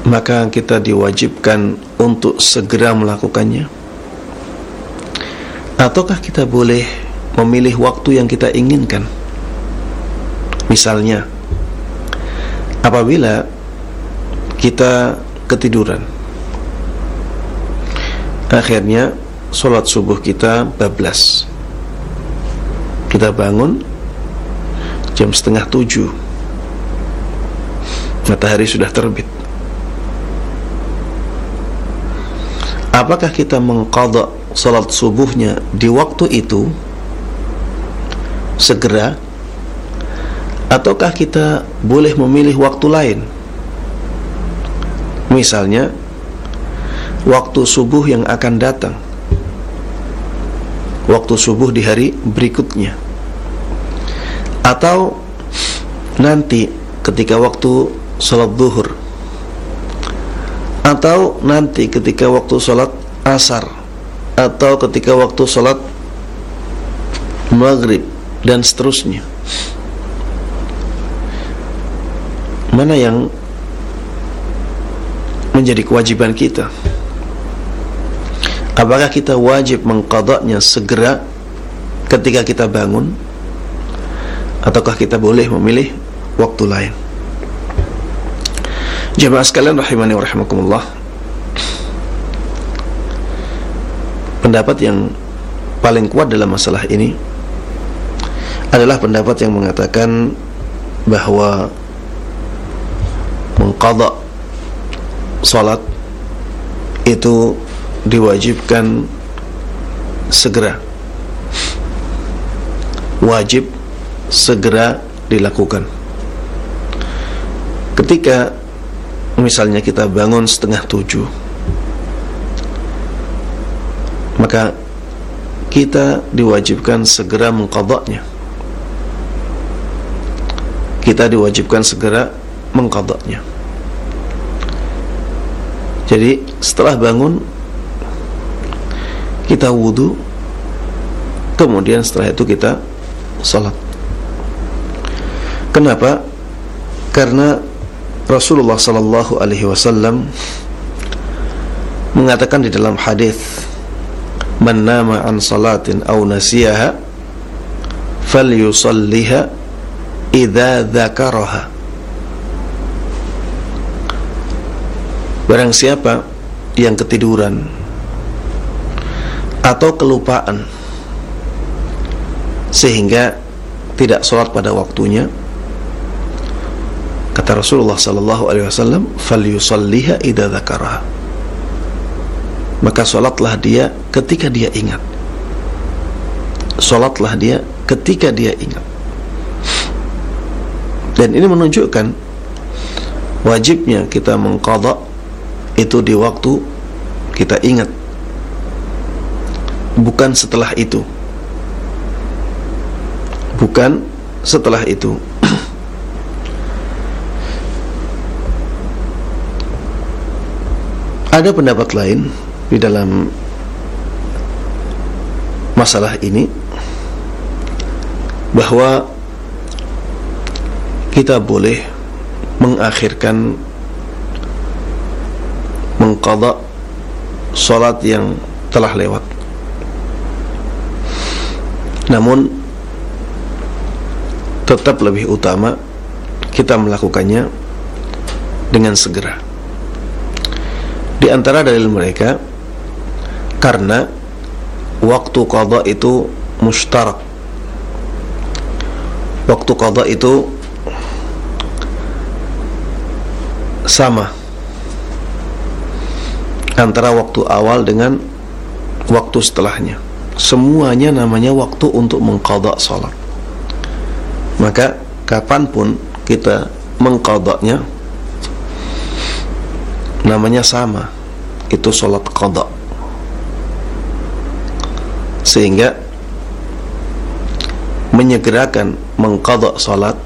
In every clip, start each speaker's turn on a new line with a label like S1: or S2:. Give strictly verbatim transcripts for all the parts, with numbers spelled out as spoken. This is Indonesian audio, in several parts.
S1: maka kita diwajibkan untuk segera melakukannya, ataukah kita boleh memilih waktu yang kita inginkan? Misalnya, apabila kita ketiduran, akhirnya sholat subuh kita bablas, kita bangun jam setengah tujuh, matahari sudah terbit. Apakah kita mengqadha salat subuhnya di waktu itu segera, ataukah kita boleh memilih waktu lain? Misalnya waktu subuh yang akan datang, waktu subuh di hari berikutnya, atau nanti ketika waktu salat zuhur, atau nanti ketika waktu salat asar, atau ketika waktu salat maghrib, dan seterusnya. Mana yang menjadi kewajiban kita? Apakah kita wajib mengqadanya segera ketika kita bangun, ataukah kita boleh memilih waktu lain? Jemaah sekalian rahimani wa rahimakumullah, pendapat yang paling kuat dalam masalah ini adalah pendapat yang mengatakan bahwa mengqadha salat itu diwajibkan segera, wajib segera dilakukan. Ketika misalnya kita bangun setengah tujuh, maka kita diwajibkan segera mengqadhanya. Kita diwajibkan segera mengqadhanya. Jadi setelah bangun kita wudu, kemudian setelah itu kita salat. Kenapa? Karena Rasulullah sallallahu alaihi wasallam mengatakan di dalam hadis, man nama an salatin aw nasiyaha falyusalliha idza dzakaraha. Barang siapa yang ketiduran atau kelupaan sehingga tidak sholat pada waktunya, kata Rasulullah sallallahu alaihi wasallam, falyusalliha idza dzakaraha, maka sholatlah dia ketika dia ingat. Sholatlah dia ketika dia ingat. Dan ini menunjukkan wajibnya kita mengqadha itu di waktu kita ingat, bukan setelah itu. Bukan setelah itu. Ada pendapat lain di dalam masalah ini, bahwa kita boleh mengakhirkan mengqadha salat yang telah lewat, namun tetap lebih utama kita melakukannya dengan segera. Di antara dalil mereka, karena waktu qadha itu mushtarak. Waktu qadha itu sama antara waktu awal dengan waktu setelahnya. Semuanya namanya waktu untuk mengqadha salat. Maka kapanpun kita mengqadhanya namanya sama, itu salat qadha. Sehingga menyegerakan mengqadha salat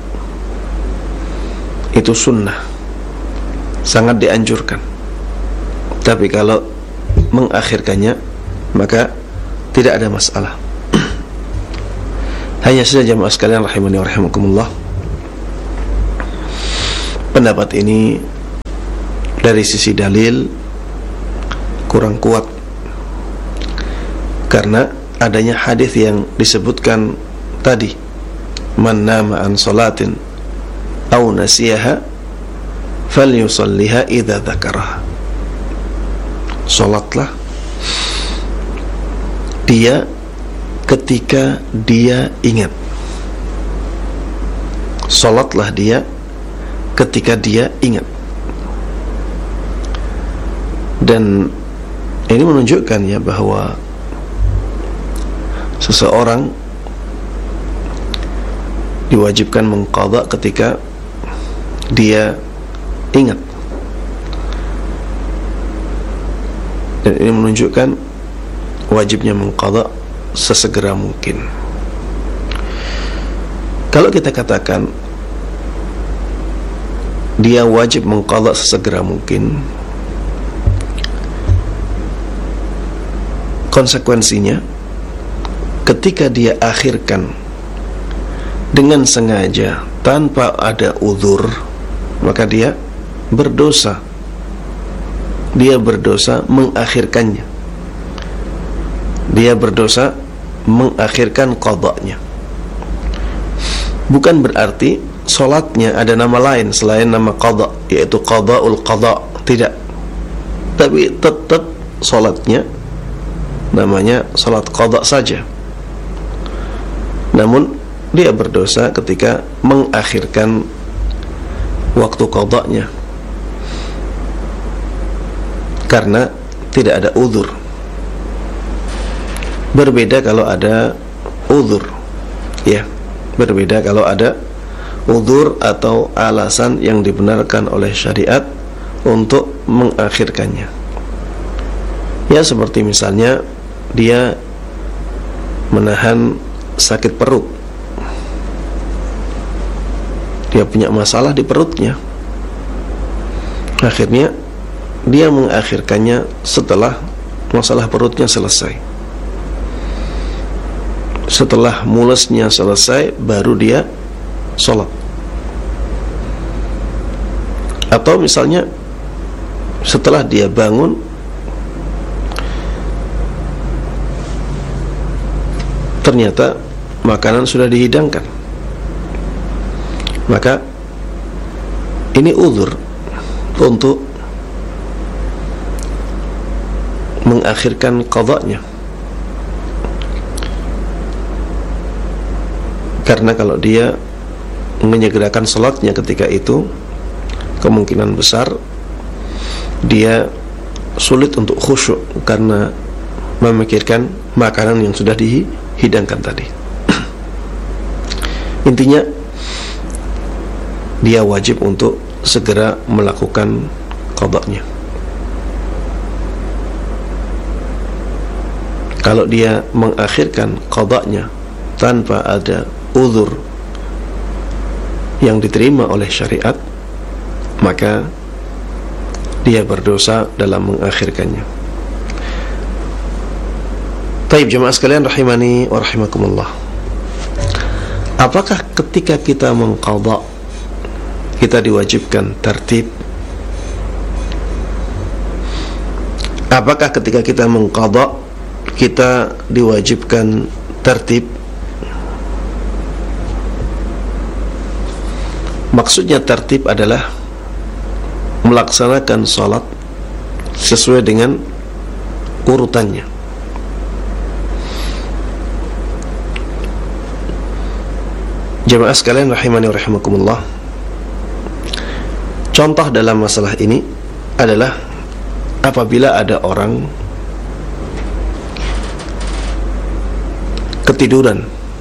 S1: itu sunnah, sangat dianjurkan. Tapi kalau mengakhirkannya, maka tidak ada masalah. Hanya saja jemaah sekalian rahimani wa rahimakumullah, pendapat ini dari sisi dalil kurang kuat, karena adanya hadis yang disebutkan tadi, man nama an salatin aw nasiyaha falyusalliha idza dzakaraha. Salatlah dia ketika dia ingat. Salatlah dia ketika dia ingat. Dan ini menunjukkan ya bahwa seseorang diwajibkan mengqadha ketika dia ingat. Dan ini menunjukkan wajibnya mengqadha sesegera mungkin. Kalau kita katakan dia wajib mengqadha sesegera mungkin, konsekuensinya ketika dia akhirkan dengan sengaja tanpa ada uzur, maka dia berdosa. Dia berdosa mengakhirkannya. Dia berdosa mengakhirkan qadanya. Bukan berarti salatnya ada nama lain selain nama qada, yaitu qadaul qada. Tidak. Tapi tetap salatnya namanya salat qada saja. Namun dia berdosa ketika mengakhirkan waktu qadanya, karena tidak ada uzur. Berbeda kalau ada uzur, ya. Berbeda kalau ada uzur atau alasan yang dibenarkan oleh syariat untuk mengakhirkannya. Ya, seperti misalnya dia menahan sakit perut. Dia punya masalah di perutnya. Akhirnya dia mengakhirkannya setelah masalah perutnya selesai. Setelah mulasnya selesai, baru dia sholat. Atau misalnya setelah dia bangun, ternyata makanan sudah dihidangkan, maka ini uzur untuk mengakhirkan qadanya. Karena kalau dia menyegerakan salatnya ketika itu, kemungkinan besar dia sulit untuk khusyuk karena memikirkan makanan yang sudah dihidangkan tadi. Intinya dia wajib untuk segera melakukan qadanya. Kalau dia mengakhirkan qadanya tanpa ada uzur yang diterima oleh syariat, maka dia berdosa dalam mengakhirkannya. Taib jemaah sekalian rahimani wa rahimakumullah. Apakah ketika kita mengqadha kita diwajibkan tertib? Apakah ketika kita mengqadha kita diwajibkan tertib? Maksudnya tertib adalah melaksanakan salat sesuai dengan urutannya. Jemaah sekalian rahimani wa rahimakumullah, contoh dalam masalah ini adalah apabila ada orang ketiduran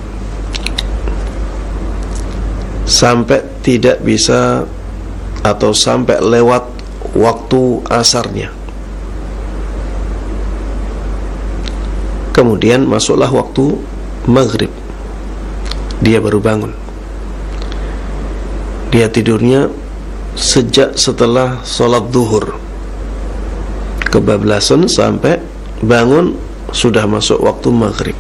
S1: sampai tidak bisa atau sampai lewat waktu asarnya, kemudian masuklah waktu maghrib, dia baru bangun. Dia tidurnya sejak setelah sholat zuhur, kebablasan sampai bangun sudah masuk waktu maghrib.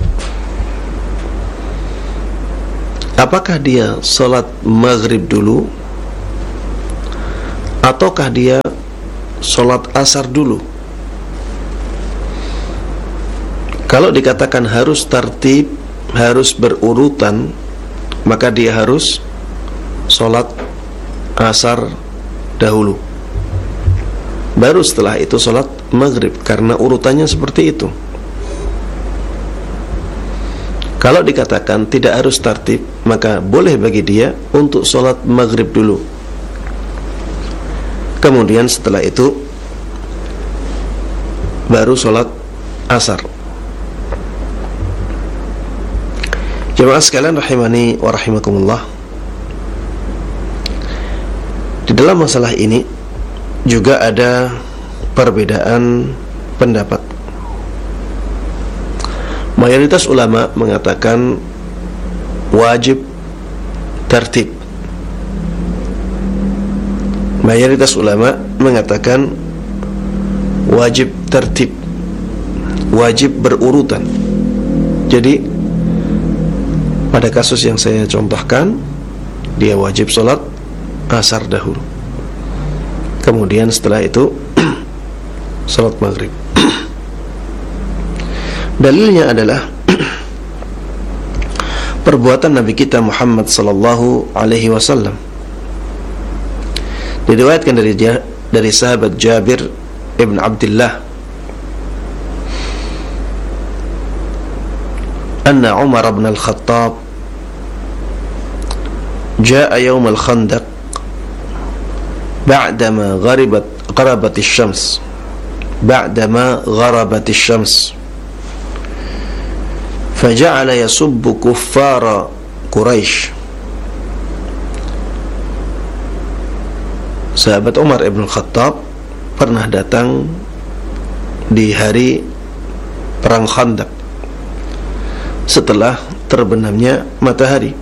S1: Apakah dia sholat maghrib dulu, ataukah dia sholat asar dulu. Kalau dikatakan harus tertib, harus berurutan, maka dia harus sholat asar dahulu, baru setelah itu sholat maghrib, karena urutannya seperti itu. Kalau dikatakan tidak harus tertib, maka boleh bagi dia untuk sholat maghrib dulu, kemudian setelah itu baru sholat asar. Jemaah sekalian rahimani wa rahimakumullah, di dalam masalah ini juga ada perbedaan pendapat. Mayoritas ulama mengatakan wajib tertib. Mayoritas ulama mengatakan wajib tertib, wajib berurutan. Jadi pada kasus yang saya contohkan, dia wajib sholat asar dahulu, kemudian setelah itu sholat maghrib. Dalilnya adalah perbuatan Nabi kita Muhammad sallallahu alaihi wasallam. Diriwayatkan dari dari sahabat Jabir ibn Abdullah, anna Umar ibn al-Khattab jaa yawm al-Khandaq ba'dama gharabat gharabat asy-syams ba'dama gharabat asy-syams faja'ala yasubbu kuffara Quraisy. Sahabat Umar ibn Khattab pernah datang di hari perang Khandaq setelah terbenamnya matahari.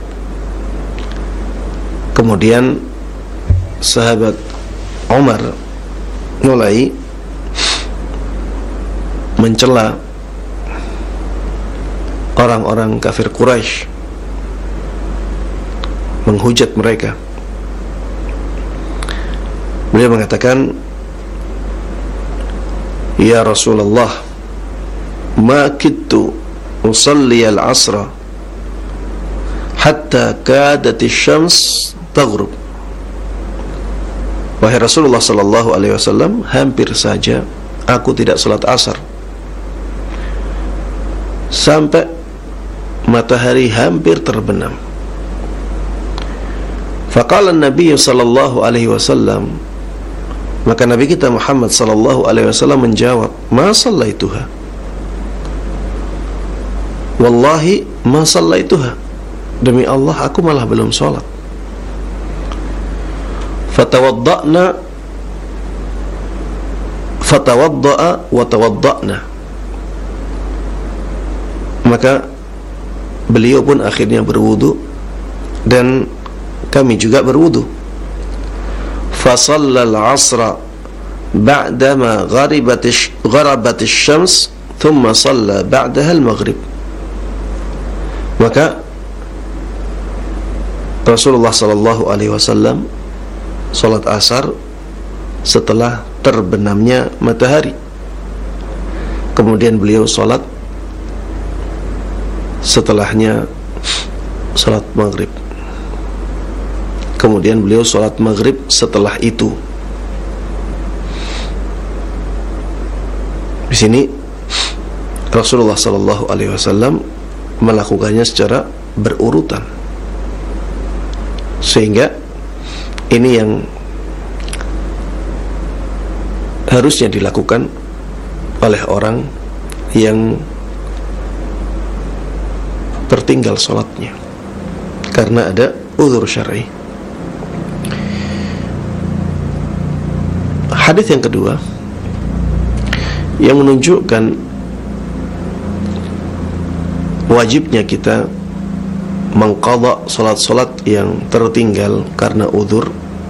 S1: Kemudian sahabat Umar mulai mencela orang-orang kafir Quraisy, menghujat mereka. Beliau mengatakan, "Ya Rasulullah, ma kittu usalli al-asra hatta kadat asy-syams taghrub." Wahai Rasulullah sallallahu alaihi wasallam, hampir saja aku tidak salat asar sampai matahari hampir terbenam. Faqala an-nabiy sallallahu alaihi wasallam, maka Nabi kita Muhammad sallallahu alaihi wasallam menjawab, "Ma sallaituha." Wallahi ma sallaituha. Demi Allah aku malah belum salat. Fatawadda'na fatawadda'a wa tawadda'na. Maka beliau pun akhirnya berwudu dan kami juga berwudu. Fasalla al-'asra ba'dama gharabat gharabat asy-syams thumma shalla ba'daha al-maghrib. Maka Rasulullah sallallahu alaihi wasallam salat asar setelah terbenamnya matahari. Kemudian beliau salat setelahnya salat maghrib. Kemudian beliau salat maghrib setelah itu. Di sini Rasulullah sallallahu alaihi wasallam melakukannya secara berurutan, sehingga ini yang harusnya dilakukan oleh orang yang tertinggal sholatnya karena ada uzur syar'i. Hadis yang kedua yang menunjukkan wajibnya kita mengqadha salat-salat yang tertinggal karena uzur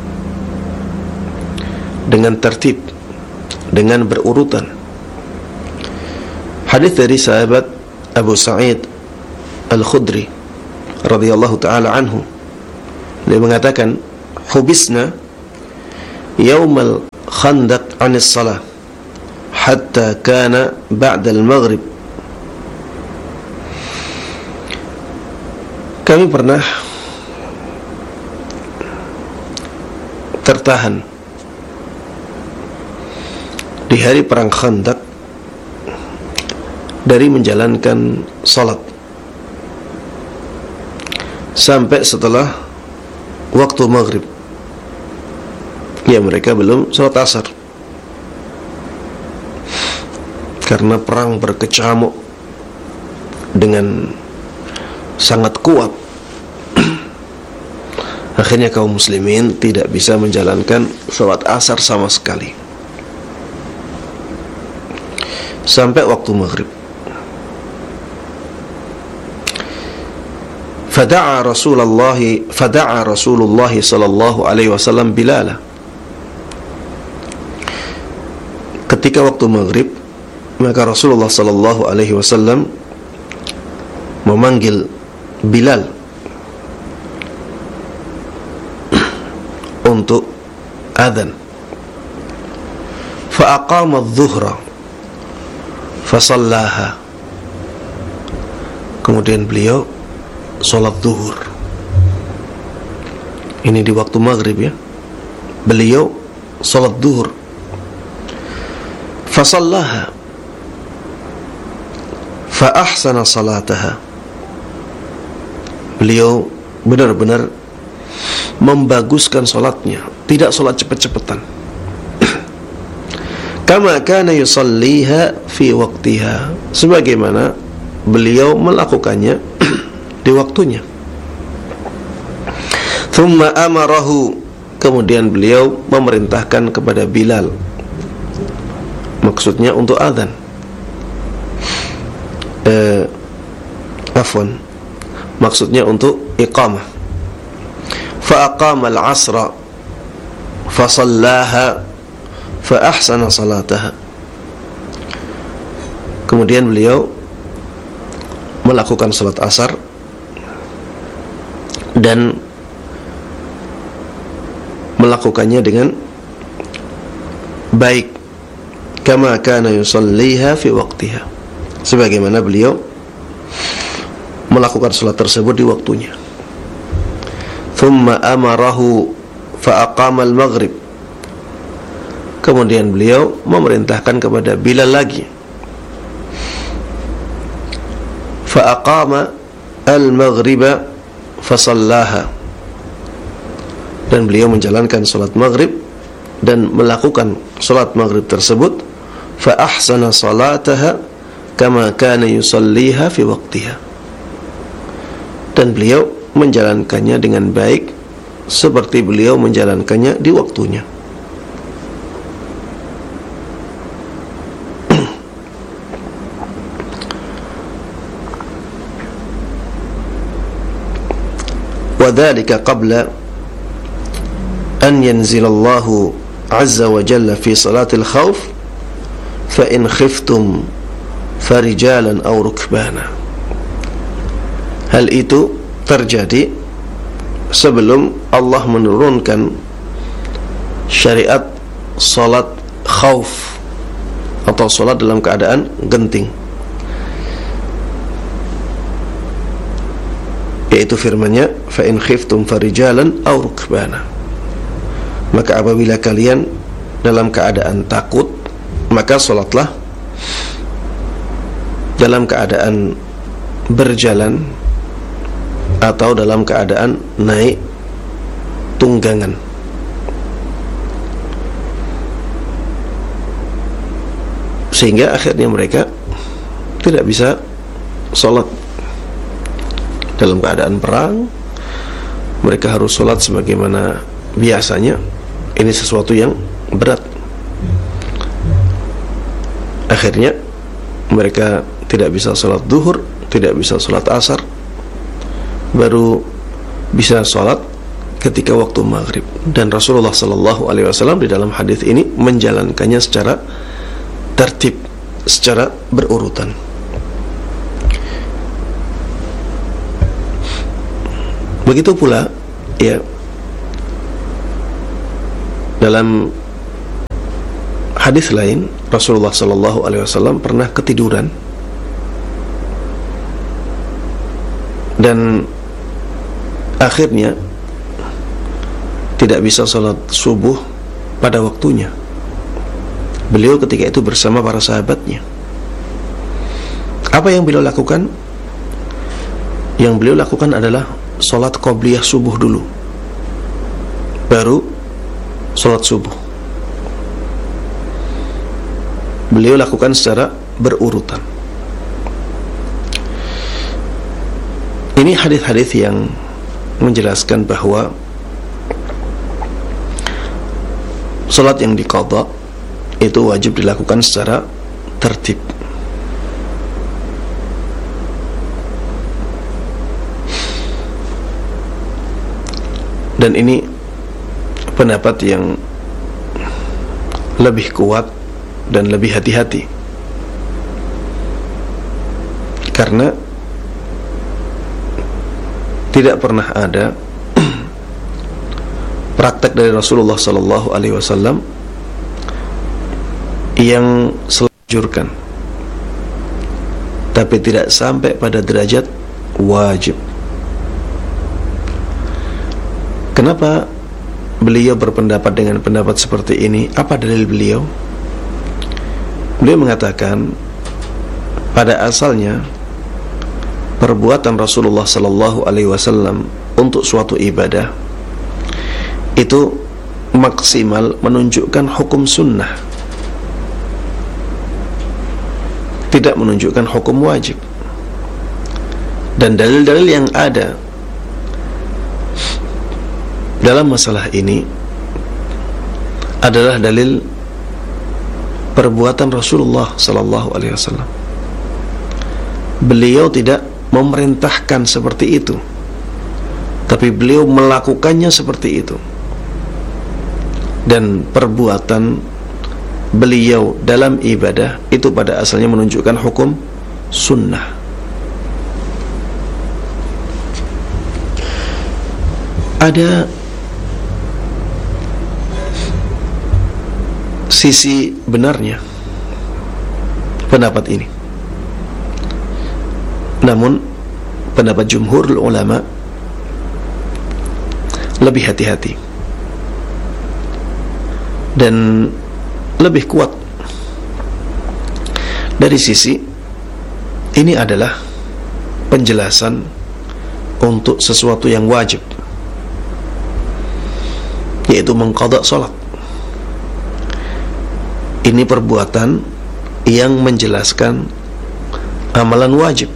S1: dengan tertib, dengan berurutan. Hadis dari sahabat Abu Sa'id Al-Khudri radhiyallahu ta'ala anhu, dia mengatakan, hubisna yaumal khandaq anis salah hatta kana ba'da al-maghrib. Kami pernah tertahan di hari perang Khandaq dari menjalankan salat sampai setelah waktu maghrib. Ya, mereka belum salat asar karena perang berkecamuk dengan sangat kuat. Akhirnya kaum muslimin tidak bisa menjalankan salat asar sama sekali sampai waktu maghrib. Fada'a Rasulullah fada'a Rasulullah sallallahu alaihi wasallam Bilal. Ketika waktu maghrib, maka Rasulullah sallallahu alaihi wasallam memanggil Bilal untuk adzan. Fa aqama adh-dhuhra fa shallaha. Kemudian beliau salat zuhur. Ini di waktu maghrib ya. Beliau salat zuhur. Fa shallaha fa ahsana salataha. Beliau benar-benar membaguskan salatnya, tidak salat cepet-cepetan. Kama kana yusalliha fi waqtiha, sebagaimana beliau melakukannya di waktunya. Thumma amarahu, kemudian beliau memerintahkan kepada Bilal, maksudnya untuk adzan. Eh, afwan, maksudnya untuk iqamah. Fa aqama al-'asra fa shallaha fa ahsana salataha. Kemudian beliau melakukan salat asar dan melakukannya dengan baik, kama kana yusalliha fi waqtiha, sebagaimana beliau melakukan salat tersebut di waktunya. Thumma amarahu fa aqama al-maghrib, kemudian beliau memerintahkan kepada Bilal lagi, fa aqama al-maghriba fa shallaha, dan beliau menjalankan salat maghrib dan melakukan salat maghrib tersebut, fa ahsana salataha kama kana yusalliha fi waqtiha, dan beliau menjalankannya dengan baik seperti beliau menjalankannya di waktunya. وذلك قبل أن ينزل الله عز وجل في صلاة الخوف فإن خفتم فرجالا أو ركبانا. Hal itu terjadi sebelum Allah menurunkan syariat salat khauf atau salat dalam keadaan genting, yaitu firman-Nya fa in khiftum farijalan aw rukbana. Maka apabila kalian dalam keadaan takut, maka salatlah dalam keadaan berjalan atau dalam keadaan naik tunggangan. Sehingga akhirnya mereka tidak bisa salat dalam keadaan perang. Mereka harus salat sebagaimana biasanya. Ini sesuatu yang berat. Akhirnya mereka tidak bisa salat zuhur, tidak bisa salat asar, baru bisa salat ketika waktu maghrib. Dan Rasulullah sallallahu alaihi wasallam di dalam hadis ini menjalankannya secara tertib, secara berurutan. Begitu pula ya dalam hadis lain Rasulullah sallallahu alaihi wasallam pernah ketiduran dan akhirnya tidak bisa salat subuh pada waktunya. Beliau ketika itu bersama para sahabatnya. Apa yang beliau lakukan? Yang beliau lakukan adalah salat qobliyah subuh dulu, baru salat subuh. Beliau lakukan secara berurutan. Ini hadis-hadis yang menjelaskan bahwa salat yang diqadha itu wajib dilakukan secara tertib. Dan ini pendapat yang lebih kuat dan lebih hati-hati, karena tidak pernah ada praktek dari Rasulullah sallallahu alaihi wasallam yang selajurkan tapi tidak sampai pada derajat wajib. Kenapa beliau berpendapat dengan pendapat seperti ini? Apa dalil beliau? Beliau mengatakan pada asalnya perbuatan Rasulullah sallallahu alaihi wasallam untuk suatu ibadah itu maksimal menunjukkan hukum sunnah, tidak menunjukkan hukum wajib. Dan dalil-dalil yang ada dalam masalah ini adalah dalil perbuatan Rasulullah sallallahu alaihi wasallam. Beliau tidak memerintahkan seperti itu, tapi beliau melakukannya seperti itu. Dan perbuatan beliau dalam ibadah itu pada asalnya menunjukkan hukum sunnah. Ada sisi benarnya pendapat ini, namun pendapat jumhur ulama lebih hati-hati dan lebih kuat dari sisi ini adalah penjelasan untuk sesuatu yang wajib, yaitu mengqadha salat. Ini perbuatan yang menjelaskan amalan wajib,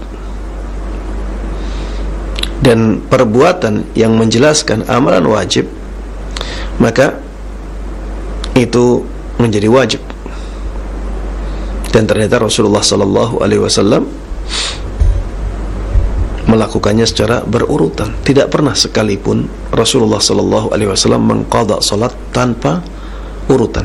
S1: dan perbuatan yang menjelaskan amalan wajib maka itu menjadi wajib. Dan ternyata Rasulullah sallallahu alaihi wasallam melakukannya secara berurutan. Tidak pernah sekalipun Rasulullah sallallahu alaihi wasallam mengqadha salat tanpa urutan.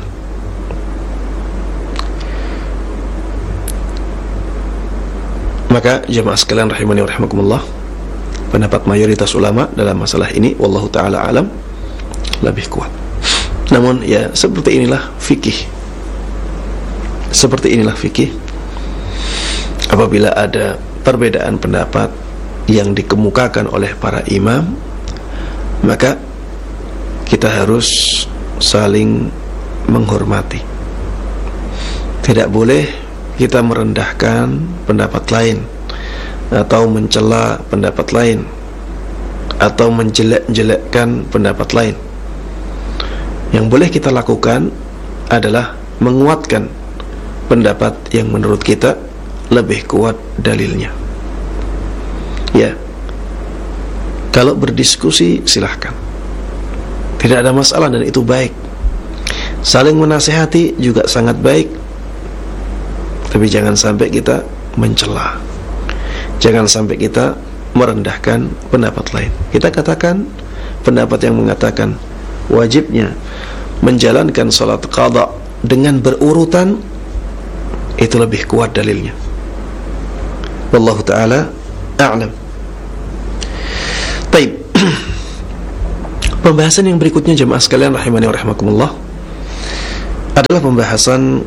S1: Maka jemaah sekalian rahimani wa rahimakumullah, pendapat mayoritas ulama dalam masalah ini wallahu taala alam lebih kuat. Namun ya seperti inilah fikih. Seperti inilah fikih. Apabila ada perbedaan pendapat yang dikemukakan oleh para imam, maka kita harus saling menghormati. Tidak boleh kita merendahkan pendapat lain, atau mencela pendapat lain, atau menjelek-jelekkan pendapat lain. Yang boleh kita lakukan adalah menguatkan pendapat yang menurut kita lebih kuat dalilnya. Ya, kalau berdiskusi silahkan, tidak ada masalah dan itu baik. Saling menasihati juga sangat baik, tapi jangan sampai kita mencela, jangan sampai kita merendahkan pendapat lain. Kita katakan pendapat yang mengatakan wajibnya menjalankan salat qadha dengan berurutan itu lebih kuat dalilnya. Wallahu taala a'lam. Baik. Pembahasan yang berikutnya jemaah sekalian rahimani wa rahimakumullah adalah pembahasan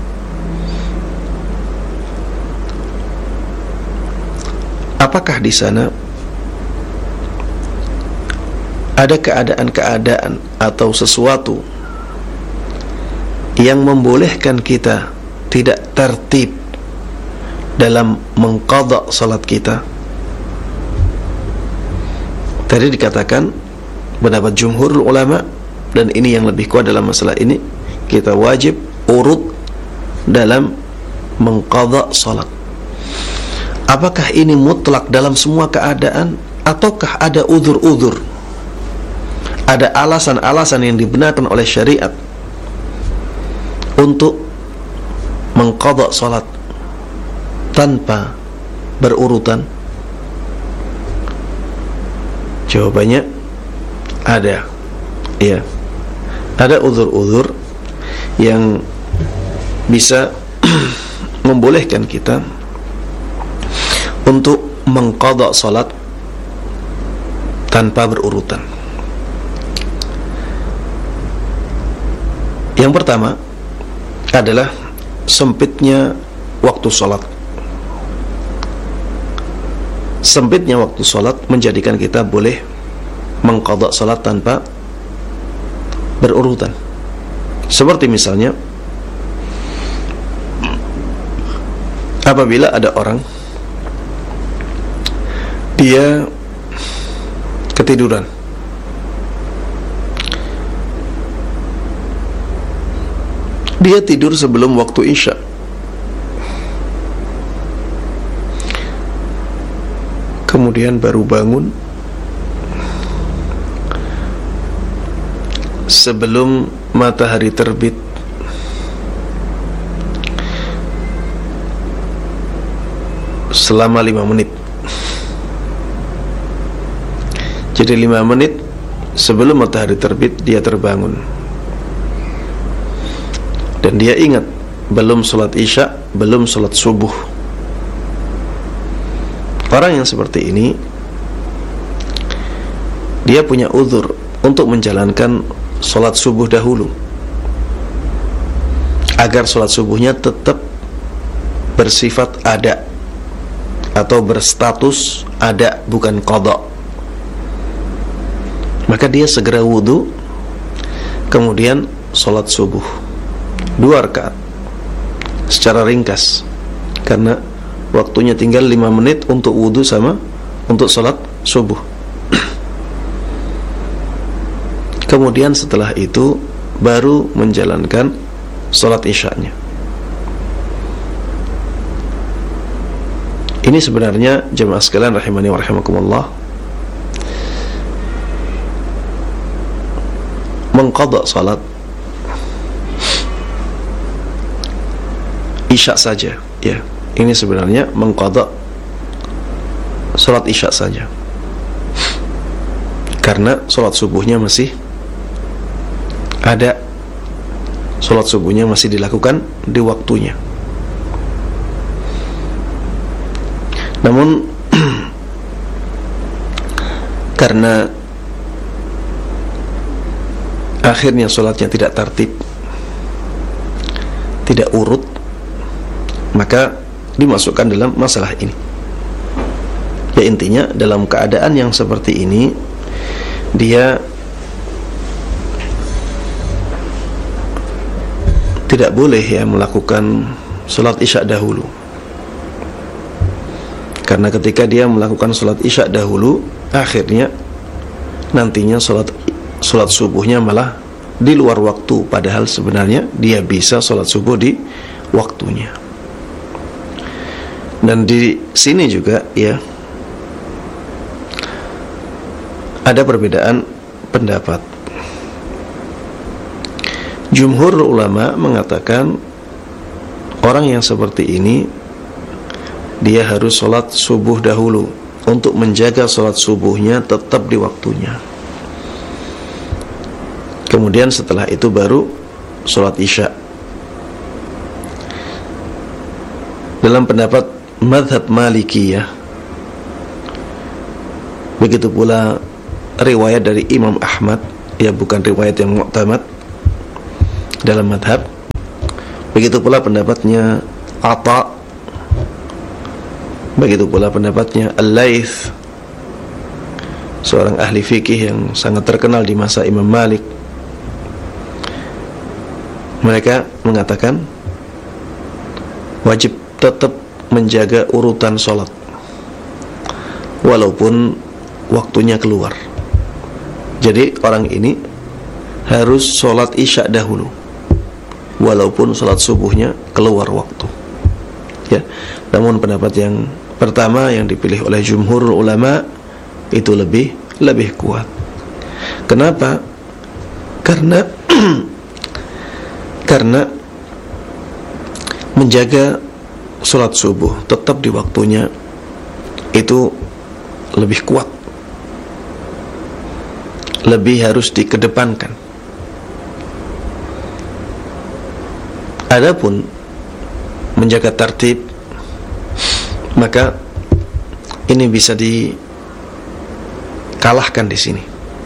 S1: apakah di sana ada keadaan-keadaan atau sesuatu yang membolehkan kita tidak tertib dalam mengqadha salat kita. Tadi dikatakan pendapat jumhur ulama, dan ini yang lebih kuat dalam masalah ini, kita wajib urut dalam mengqadha salat. Apakah ini mutlak dalam semua keadaan, ataukah ada uzur-uzur, ada alasan-alasan yang dibenarkan oleh syariat untuk mengqadha salat tanpa berurutan? Jawabannya ada, ya, ada uzur-uzur yang bisa membolehkan kita untuk mengqadha salat tanpa berurutan. Yang pertama adalah sempitnya waktu salat. Sempitnya waktu salat menjadikan kita boleh mengqadha salat tanpa berurutan. Seperti misalnya apabila ada orang dia ketiduran, dia tidur sebelum waktu Isya, kemudian baru bangun sebelum matahari terbit, selama lima menit. Jadi lima menit sebelum matahari terbit dia terbangun, dan dia ingat belum sholat Isya, belum sholat subuh. Orang yang seperti ini dia punya uzur untuk menjalankan sholat subuh dahulu, agar sholat subuhnya tetap bersifat ada atau berstatus ada, bukan qadha. Maka dia segera wudu, kemudian sholat subuh dua rakaat secara ringkas, karena waktunya tinggal lima menit untuk wudu sama untuk sholat subuh. Kemudian setelah itu baru menjalankan sholat Isya-nya. Ini sebenarnya jemaah sekalian rahimani wa rahimakumullah, mengqadha salat Isya saja, ya. Ini sebenarnya mengqadha salat Isya saja, karena salat subuhnya masih ada, salat subuhnya masih dilakukan di waktunya. Namun karena akhirnya sholatnya tidak tertib, tidak urut, maka dimasukkan dalam masalah ini. Ya, intinya dalam keadaan yang seperti ini dia tidak boleh ya melakukan sholat Isya dahulu, karena ketika dia melakukan sholat Isya dahulu, akhirnya nantinya sholat sholat subuhnya malah di luar waktu, padahal sebenarnya dia bisa sholat subuh di waktunya. Dan di sini juga ya ada perbedaan pendapat. Jumhur ulama mengatakan orang yang seperti ini dia harus sholat subuh dahulu untuk menjaga sholat subuhnya tetap di waktunya. Kemudian setelah itu baru sholat Isya. Dalam pendapat mazhab Malikiyah, begitu pula riwayat dari Imam Ahmad, ya bukan riwayat yang mu'tamad, dalam madhab. Begitu pula pendapatnya Atha, begitu pula pendapatnya Al-Laits, seorang ahli fikih yang sangat terkenal di masa Imam Malik. Mereka mengatakan wajib tetap menjaga urutan sholat walaupun waktunya keluar. Jadi orang ini harus sholat isya dahulu walaupun sholat subuhnya keluar waktu, ya. Namun pendapat yang pertama yang dipilih oleh jumhurul ulama itu lebih lebih kuat. Kenapa? Karena karena menjaga sholat subuh tetap di waktunya itu lebih kuat, lebih harus dikedepankan. Adapun menjaga tertib, maka ini bisa dikalahkan di sini.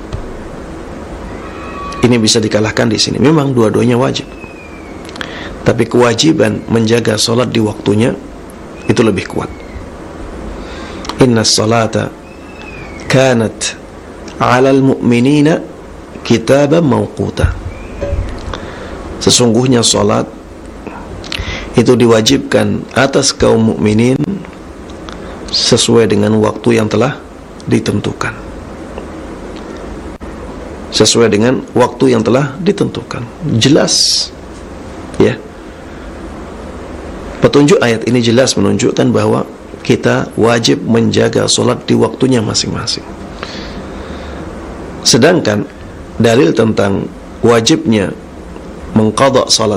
S1: Ini bisa dikalahkan di sini. Memang dua-duanya wajib, tapi kewajiban menjaga salat di waktunya itu lebih kuat. Inna salata kanat 'alal mu'minina kitaban mawquta. Sesungguhnya salat itu diwajibkan atas kaum mukminin sesuai dengan waktu yang telah ditentukan. Sesuai dengan waktu yang telah ditentukan. Jelas, ya. Petunjuk ayat ini jelas menunjukkan bahwa kita wajib menjaga salat di waktunya masing-masing. Sedangkan dalil tentang wajibnya mengqadha salat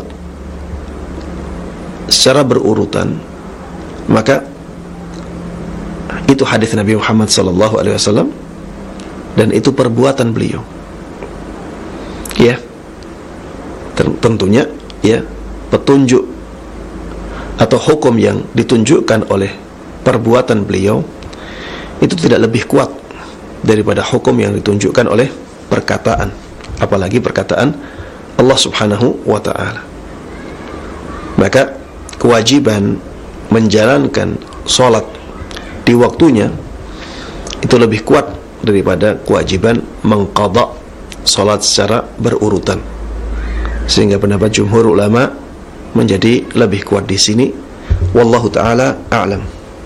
S1: secara berurutan, maka itu hadis Nabi Muhammad sallallahu alaihi wasallam dan itu perbuatan beliau, ya. Tentunya, ya, petunjuk atau hukum yang ditunjukkan oleh perbuatan beliau itu tidak lebih kuat daripada hukum yang ditunjukkan oleh perkataan, apalagi perkataan Allah Subhanahu wa ta'ala. Maka kewajiban menjalankan sholat di waktunya itu lebih kuat daripada kewajiban mengqadha sholat secara berurutan. Sehingga pendapat jumhur ulama menjadi lebih kuat di sini. Wallahu ta'ala a'lam.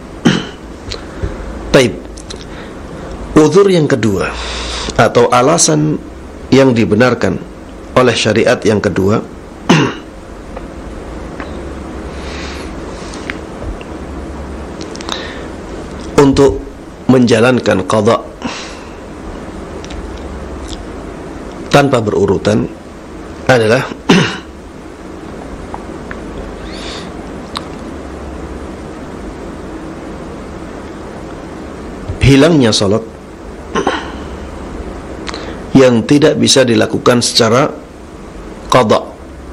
S1: Taib. Uzur yang kedua atau alasan yang dibenarkan oleh syariat yang kedua untuk menjalankan qadha tanpa berurutan adalah hilangnya salat yang tidak bisa dilakukan secara qadha.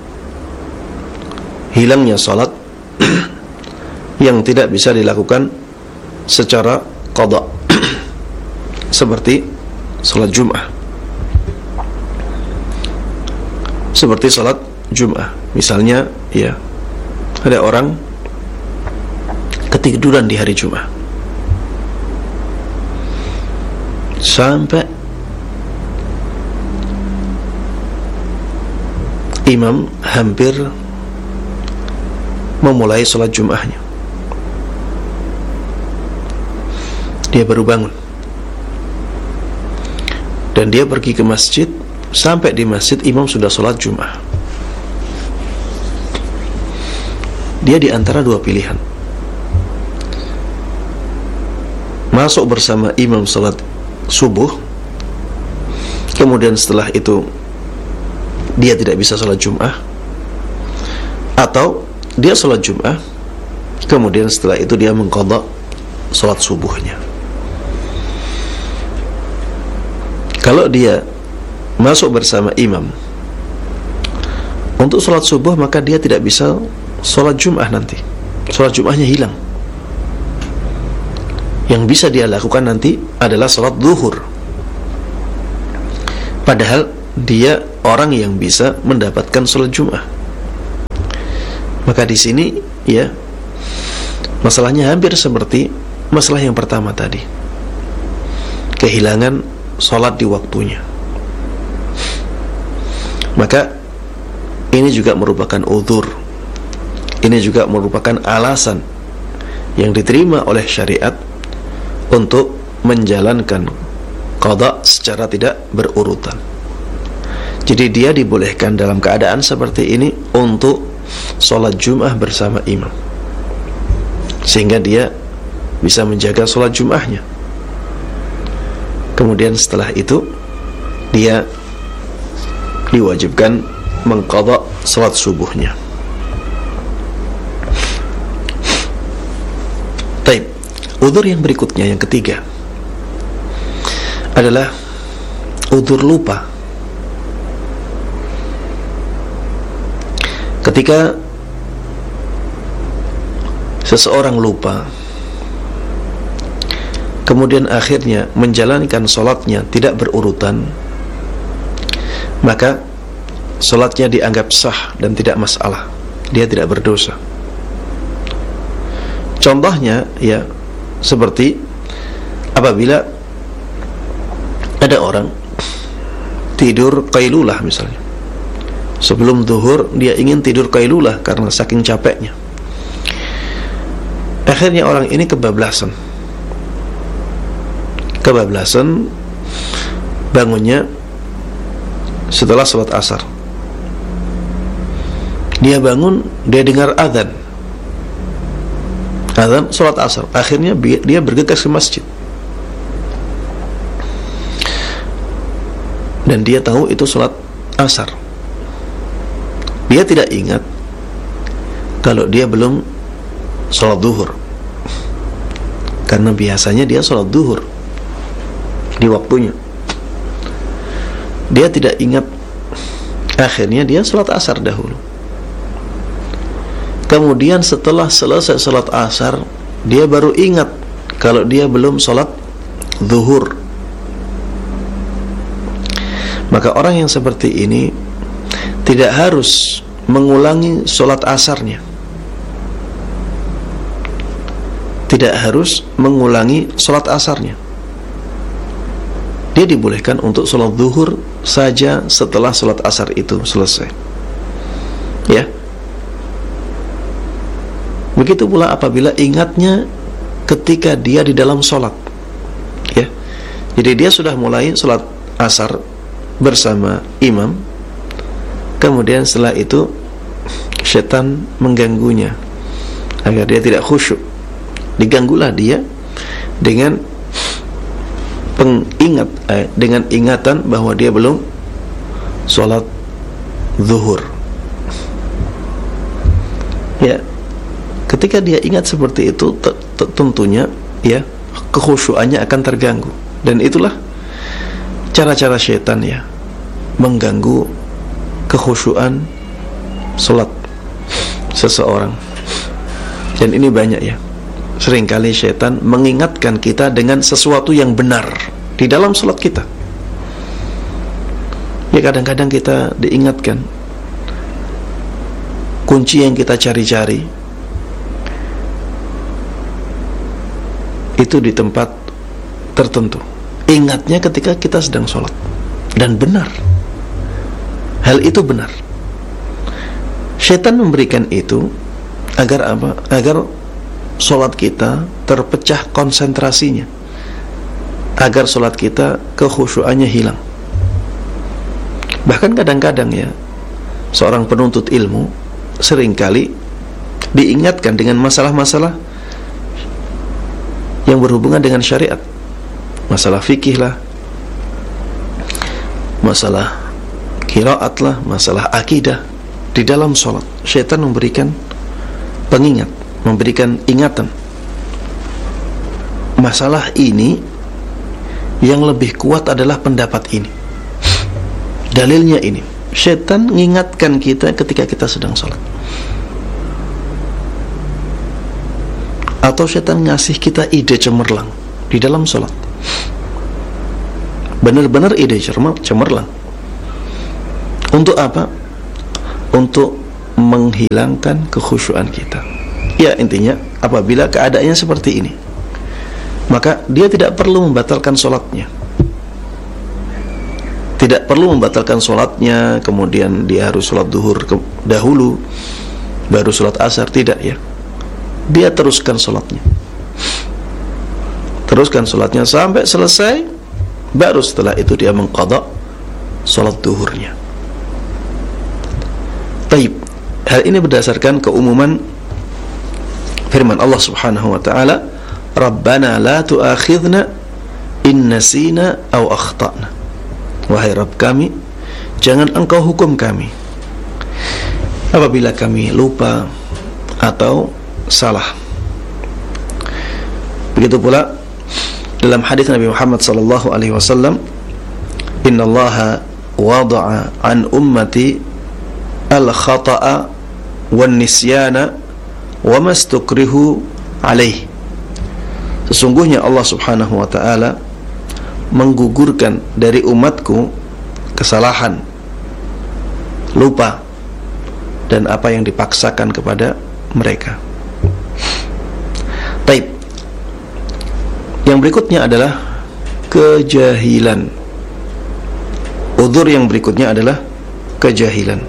S1: Hilangnya salat yang tidak bisa dilakukan secara qadha. Seperti salat Jum'ah. Seperti salat Jum'ah. Misalnya, ya, ada orang ketiduran di hari Jum'ah sampai imam hampir memulai salat Jum'ahnya. Dia baru bangun dan dia pergi ke masjid. Sampai di masjid imam sudah salat Jum'ah. Dia di antara dua pilihan: masuk bersama imam salat subuh, kemudian setelah itu dia tidak bisa salat Jum'ah, atau dia salat Jum'ah, kemudian setelah itu dia mengqadha salat subuhnya. Kalau dia masuk bersama imam untuk salat subuh, maka dia tidak bisa salat Jum'ah nanti. Salat Jum'ahnya hilang. Yang bisa dia lakukan nanti adalah salat zuhur. Padahal dia orang yang bisa mendapatkan sholat Jum'ah. Maka di sini ya masalahnya hampir seperti masalah yang pertama tadi, kehilangan sholat di waktunya. Maka ini juga merupakan uzur, ini juga merupakan alasan yang diterima oleh syariat untuk menjalankan qada secara tidak berurutan. Jadi dia dibolehkan dalam keadaan seperti ini untuk sholat Jum'ah bersama imam, sehingga dia bisa menjaga sholat Jum'ahnya. Kemudian setelah itu dia diwajibkan mengqadha sholat subuhnya. Baik, udzur yang berikutnya, yang ketiga adalah udzur lupa. Ketika seseorang lupa, kemudian akhirnya menjalankan sholatnya tidak berurutan, maka sholatnya dianggap sah dan tidak masalah, dia tidak berdosa. Contohnya ya seperti apabila ada orang tidur qailulah misalnya, sebelum zuhur dia ingin tidur qailulah karena saking capeknya. Akhirnya orang ini kebablasan. Kebablasan bangunnya setelah sholat asar. Dia bangun, dia dengar azan. Azan sholat asar. Akhirnya dia bergegas ke masjid. Dan dia tahu itu sholat asar. Dia tidak ingat kalau dia belum sholat zuhur, karena biasanya dia sholat zuhur di waktunya. Dia tidak ingat, akhirnya dia sholat asar dahulu. Kemudian setelah selesai sholat asar, dia baru ingat kalau dia belum sholat zuhur. Maka orang yang seperti ini tidak harus mengulangi sholat asarnya, tidak harus mengulangi sholat asarnya. Dia dibolehkan untuk sholat zuhur saja setelah sholat asar itu selesai, ya. Begitu pula apabila ingatnya ketika dia di dalam sholat, ya. Jadi dia sudah mulai sholat asar bersama imam, kemudian setelah itu syaitan mengganggunya agar dia tidak khusyuk. Diganggulah dia dengan pengingat eh, dengan ingatan bahwa dia belum sholat zuhur. Ya, ketika dia ingat seperti itu, tentunya ya kekhusyuannya akan terganggu. Dan itulah cara-cara syaitan ya mengganggu kekhusyuan sholat seseorang. Dan ini banyak ya, seringkali syaitan mengingatkan kita dengan sesuatu yang benar di dalam sholat kita. Ya kadang-kadang kita diingatkan kunci yang kita cari-cari itu di tempat tertentu. Ingatnya ketika kita sedang sholat, dan benar, hal itu benar. Syaitan memberikan itu agar apa? Agar sholat kita terpecah konsentrasinya, agar sholat kita kekhusyuannya hilang. Bahkan kadang-kadang ya, seorang penuntut ilmu seringkali diingatkan dengan masalah-masalah yang berhubungan dengan syariat, masalah fikih lah, masalah qiraat lah, masalah akidah. Di dalam sholat syaitan memberikan pengingat, memberikan ingatan. Masalah ini yang lebih kuat adalah pendapat ini, dalilnya ini. Syaitan mengingatkan kita ketika kita sedang sholat. Atau syaitan ngasih kita ide cemerlang di dalam sholat, benar-benar ide cemerlang. Untuk apa? Untuk menghilangkan kekhusyuan kita. Ya, intinya apabila keadaannya seperti ini, maka dia tidak perlu membatalkan sholatnya. Tidak perlu membatalkan sholatnya, kemudian dia harus sholat duhur ke- dahulu, baru sholat asar. Tidak, ya. Dia teruskan sholatnya. Teruskan sholatnya sampai selesai, baru setelah itu dia mengqadha sholat duhurnya. Taib. Hal ini berdasarkan keumuman firman Allah Subhanahu wa taala, Rabbana la tu'akhidna in nasina aw akhtana. Wahai Rabb kami, jangan engkau hukum kami apabila kami lupa atau salah. Begitu pula dalam hadis Nabi Muhammad sallallahu alaihi wasallam, innallaha wada'a an ummati al-khata'a wan nisyana wa mastukrihu alaih. Sesungguhnya Allah Subhanahu wa taala menggugurkan dari umatku kesalahan, lupa, dan apa yang dipaksakan kepada mereka. Baik. Yang berikutnya adalah kejahilan. Udzur yang berikutnya adalah kejahilan.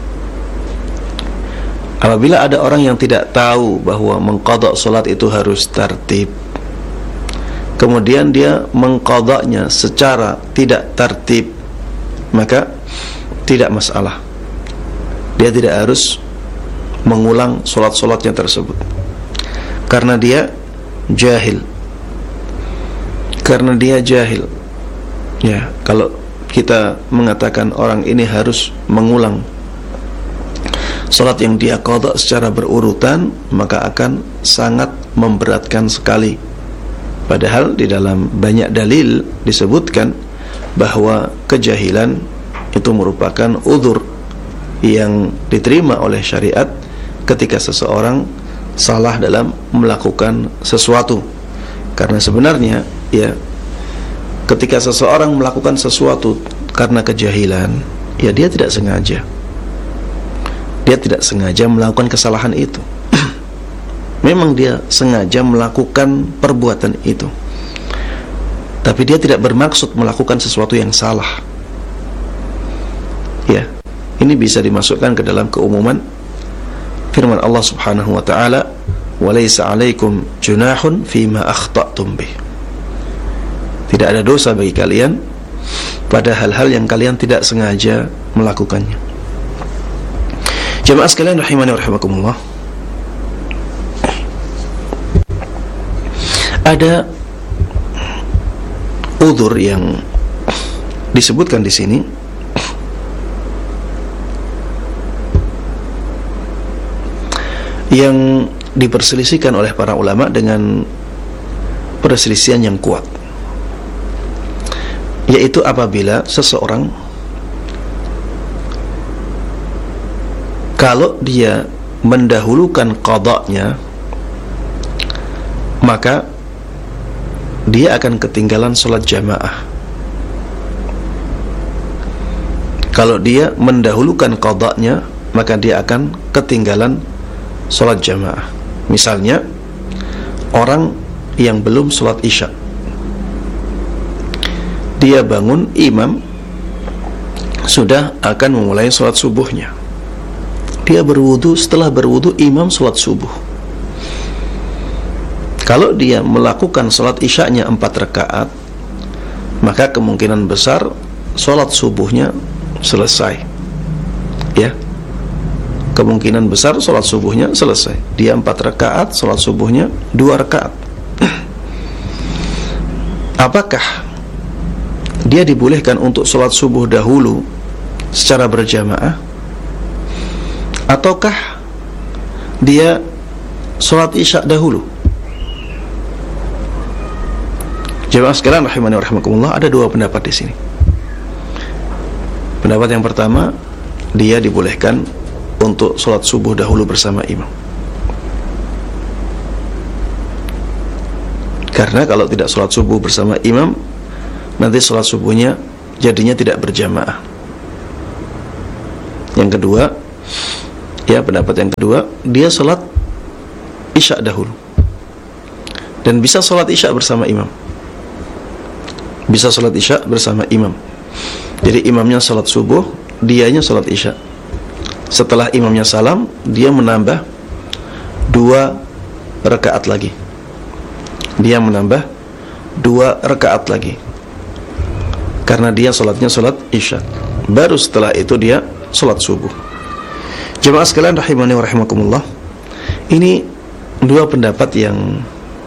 S1: Apabila ada orang yang tidak tahu bahwa mengqadha salat itu harus tertib, kemudian dia mengqadhanya secara tidak tertib, maka tidak masalah. Dia tidak harus mengulang salat-salatnya tersebut, karena dia jahil. Karena dia jahil. Ya, kalau kita mengatakan orang ini harus mengulang salat yang dia qadha secara berurutan, maka akan sangat memberatkan sekali. Padahal di dalam banyak dalil disebutkan bahwa kejahilan itu merupakan udzur yang diterima oleh syariat ketika seseorang salah dalam melakukan sesuatu. Karena sebenarnya, ya, ketika seseorang melakukan sesuatu karena kejahilan, ya dia tidak sengaja. Dia tidak sengaja melakukan kesalahan itu. Memang dia sengaja melakukan perbuatan itu, tapi dia tidak bermaksud melakukan sesuatu yang salah. Ya, ini bisa dimasukkan ke dalam keumuman firman Allah Subhanahu wa taala, "Walaysa 'alaikum junahun fima akhta'tum bih." Tidak ada dosa bagi kalian pada hal-hal yang kalian tidak sengaja melakukannya. Jemaah sekalian rahimani wa rahimakumullah, ada udzur yang disebutkan di sini yang diperselisihkan oleh para ulama dengan perselisihan yang kuat, yaitu apabila seseorang kalau dia mendahulukan qadanya, maka dia akan ketinggalan sholat jamaah. Kalau dia mendahulukan qadanya, maka dia akan ketinggalan sholat jamaah. Misalnya orang yang belum sholat isya, dia bangun, imam sudah akan memulai sholat subuhnya. Dia berwudu, setelah berwudu imam sholat subuh. Kalau dia melakukan sholat isyanya empat rakaat, maka kemungkinan besar sholat subuhnya selesai. Ya, kemungkinan besar sholat subuhnya selesai. Dia empat rakaat, sholat subuhnya dua rakaat. Apakah dia dibolehkan untuk sholat subuh dahulu secara berjamaah, ataukah dia sholat isya dahulu? Jemaah sekalian rahimani wa rahimakumullah, ada dua pendapat di sini. Pendapat yang pertama, dia dibolehkan untuk sholat subuh dahulu bersama imam. Karena kalau tidak sholat subuh bersama imam, nanti sholat subuhnya jadinya tidak berjamaah. Yang kedua, ya pendapat yang kedua, dia sholat isya dahulu dan bisa sholat isya bersama imam. Bisa sholat isya bersama imam. Jadi imamnya sholat subuh, dianya sholat isya. Setelah imamnya salam, dia menambah dua rakaat lagi. Dia menambah dua rakaat lagi karena dia sholatnya sholat isya. Baru setelah itu dia sholat subuh. Jemaah sekalian rahimani wa rahimakumullah, ini dua pendapat yang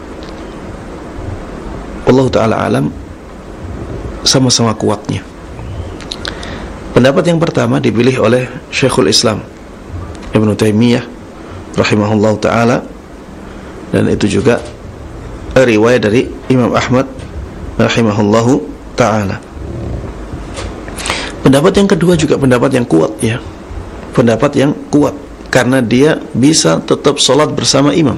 S1: Allah Ta'ala alam sama-sama kuatnya. Pendapat yang pertama dipilih oleh Syekhul Islam Ibnu Taimiyah rahimahullah ta'ala, dan itu juga riwayat dari Imam Ahmad rahimahullahu ta'ala. Pendapat yang kedua juga pendapat yang kuat, ya, pendapat yang kuat karena dia bisa tetap sholat bersama imam.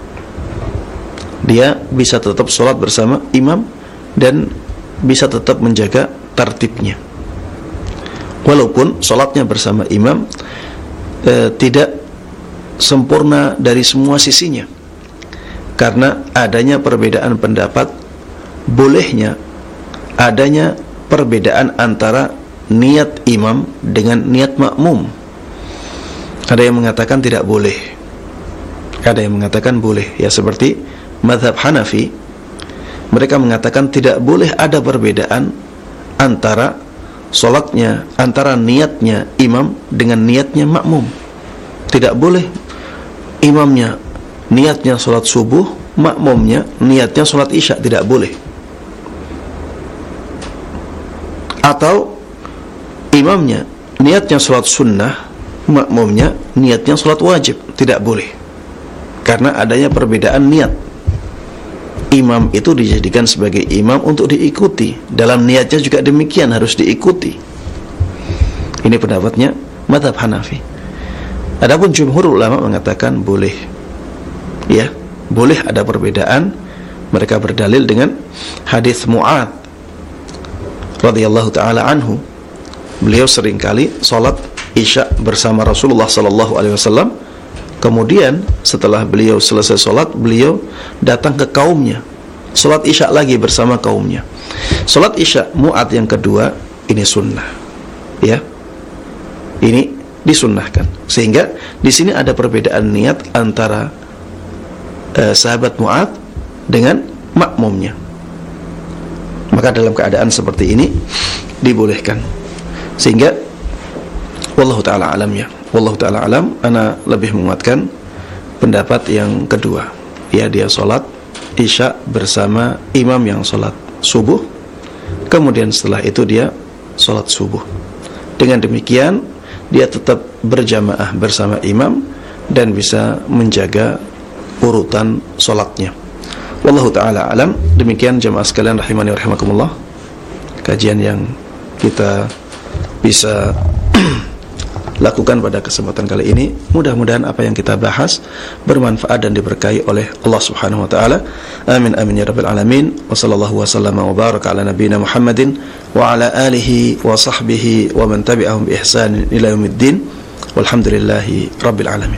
S1: Dia bisa tetap sholat bersama imam dan bisa tetap menjaga tertibnya. Walaupun sholatnya bersama imam eh, tidak sempurna dari semua sisinya, karena adanya perbedaan pendapat, bolehnya adanya perbedaan antara niat imam dengan niat makmum. Ada yang mengatakan tidak boleh, ada yang mengatakan boleh. Ya, seperti mazhab Hanafi, mereka mengatakan tidak boleh ada perbedaan antara sholatnya, antara niatnya imam dengan niatnya makmum. Tidak boleh imamnya niatnya sholat subuh, makmumnya niatnya sholat isya, tidak boleh. Atau imamnya niatnya sholat sunnah, makmumnya niatnya sholat wajib, tidak boleh, karena adanya perbedaan niat. Imam itu dijadikan sebagai imam untuk diikuti, dalam niatnya juga demikian, harus diikuti. Ini pendapatnya mazhab Hanafi. Adapun jumhur ulama mengatakan boleh, ya, boleh ada perbedaan. Mereka berdalil dengan hadis Mu'adz radhiyallahu taala anhu. Beliau seringkali salat isya bersama Rasulullah sallallahu alaihi wasallam. Kemudian setelah beliau selesai sholat, beliau datang ke kaumnya, sholat isya lagi bersama kaumnya. Sholat isya Mu'adz yang kedua ini sunnah, ya, ini disunnahkan. Sehingga di sini ada perbedaan niat antara eh, sahabat Mu'adz dengan makmumnya. Maka dalam keadaan seperti ini dibolehkan. Sehingga wallahu ta'ala alam, ya, wallahu ta'ala alam, ana lebih menguatkan pendapat yang kedua, ya, dia sholat isya bersama imam yang sholat subuh, kemudian setelah itu dia sholat subuh. Dengan demikian dia tetap berjamaah bersama imam dan bisa menjaga urutan sholatnya. Wallahu ta'ala alam. Demikian jamaah sekalian rahimani wa rahimakumullah, kajian yang kita bisa lakukan pada kesempatan kali ini. Mudah-mudahan apa yang kita bahas bermanfaat dan diberkahi oleh Allah Subhanahu wa taala. Amin amin ya rabbal alamin. Wa sallallahu wasallam wa baraka ala nabiyyina Muhammadin wa ala alihi wa sahbihi wa man tabi'ahum bi ihsan ila yaumiddin. Walhamdulillahi rabbil alamin.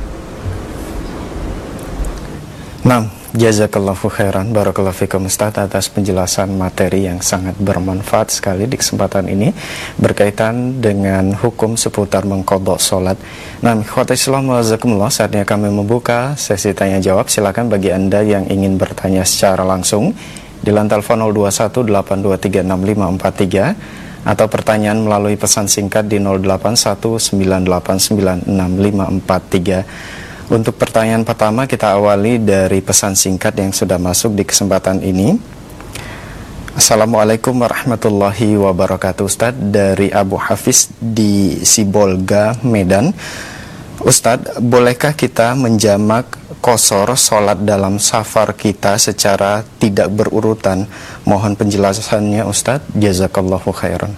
S2: Naam, jazakallahu khairan, barakallahu fikum Ustaz atas penjelasan materi yang sangat bermanfaat sekali di kesempatan ini berkaitan dengan hukum seputar mengqadha salat. Nah, ikhwati Islam wajazakumullah, saatnya kami membuka sesi tanya jawab. Silakan bagi Anda yang ingin bertanya secara langsung di line telepon nol dua satu delapan dua tiga enam lima empat tiga atau pertanyaan melalui pesan singkat di nol delapan satu sembilan delapan sembilan enam lima empat tiga. Untuk pertanyaan pertama kita awali dari pesan singkat yang sudah masuk di kesempatan ini. Assalamualaikum warahmatullahi wabarakatuh Ustaz, dari Abu Hafiz di Sibolga, Medan. Ustaz, bolehkah kita menjamak qashar sholat dalam safar kita secara tidak berurutan? Mohon penjelasannya Ustaz, jazakallahu khairan.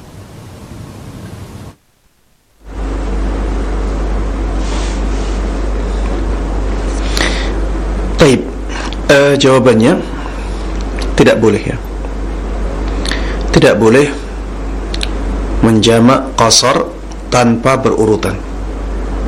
S1: Baik, uh, jawabannya tidak boleh, ya. Tidak boleh menjamak qashar tanpa berurutan.